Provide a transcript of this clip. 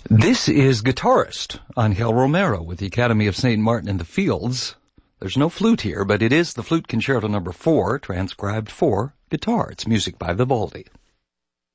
This is Guitarist, Angel Romero with the Academy of St. Martin in the Fields. There's no flute here, but it is the Flute Concerto No. 4, transcribed for guitar. It's music by Vivaldi.